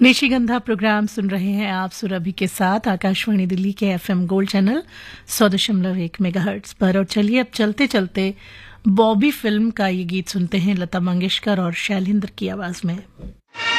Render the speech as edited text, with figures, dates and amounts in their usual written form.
निशिगंधा programme सुन रहे हैं आप सुरभि के साथ आकाशवाणी दिल्ली के एफएम गोल्ड चैनल 100.1 मेगाहर्ट्ज पर। और चलिए अब चलते चलते बॉबी फिल्म का ये गीत सुनते हैं लता मंगेशकर और शैलेंद्र की आवाज में।